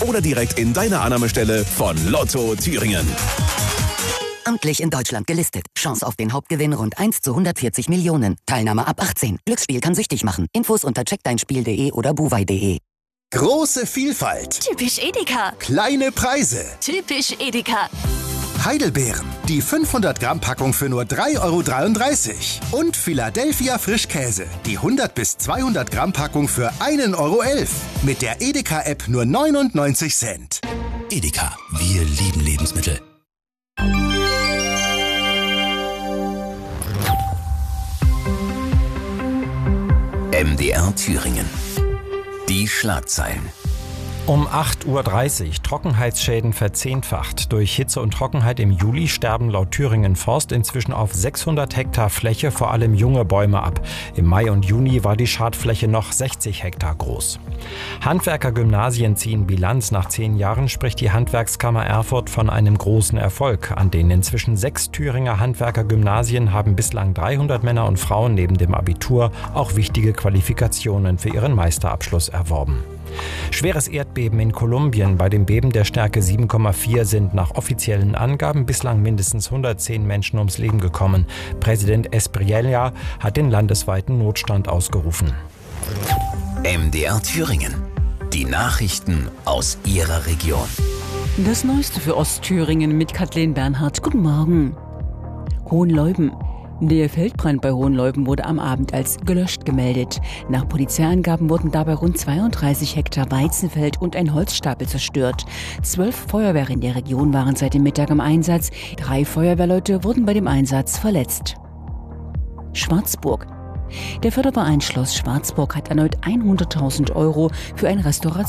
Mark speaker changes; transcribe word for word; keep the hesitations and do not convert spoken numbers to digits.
Speaker 1: oder direkt in deiner Annahmestelle von Lotto Thüringen.
Speaker 2: Amtlich in Deutschland gelistet. Chance auf den Hauptgewinn rund eins zu hundertvierzig Millionen. Teilnahme ab achtzehn. Glücksspiel kann süchtig machen. Infos unter check dein spiel punkt de oder buwei punkt de.
Speaker 3: Große Vielfalt.
Speaker 4: Typisch Edeka.
Speaker 3: Kleine Preise.
Speaker 4: Typisch Edeka.
Speaker 3: Heidelbeeren. Die fünfhundert Gramm Packung für nur drei Euro dreiunddreißig. Und Philadelphia Frischkäse. Die hundert bis zweihundert Gramm Packung für ein Euro elf. Mit der Edeka-App nur neunundneunzig Cent.
Speaker 1: Edeka. Wir lieben Lebensmittel. M D R Thüringen. Die Schlagzeilen.
Speaker 5: Um acht Uhr dreißig, Trockenheitsschäden verzehnfacht. Durch Hitze und Trockenheit im Juli sterben laut Thüringen Forst inzwischen auf sechshundert Hektar Fläche vor allem junge Bäume ab. Im Mai und Juni war die Schadfläche noch sechzig Hektar groß. Handwerkergymnasien ziehen Bilanz. Nach zehn Jahren spricht die Handwerkskammer Erfurt von einem großen Erfolg. An den inzwischen sechs Thüringer Handwerkergymnasien haben bislang dreihundert Männer und Frauen neben dem Abitur auch wichtige Qualifikationen für ihren Meisterabschluss erworben. Schweres Erdbeben in Kolumbien. Bei dem Beben der Stärke sieben Komma vier sind nach offiziellen Angaben bislang mindestens hundertzehn Menschen ums Leben gekommen. Präsident Espriella hat den landesweiten Notstand ausgerufen.
Speaker 1: M D R Thüringen. Die Nachrichten aus Ihrer Region.
Speaker 6: Das Neueste für Ostthüringen mit Kathleen Bernhard. Guten Morgen. Hohenleuben. Der Feldbrand bei Hohenleuben wurde am Abend als gelöscht gemeldet. Nach Polizeiangaben wurden dabei rund zweiunddreißig Hektar Weizenfeld und ein Holzstapel zerstört. Zwölf Feuerwehren in der Region waren seit dem Mittag im Einsatz. Drei Feuerwehrleute wurden bei dem Einsatz verletzt. Schwarzburg. Der Förderverein Schloss Schwarzburg hat erneut hunderttausend Euro für ein Restaurationsprojekt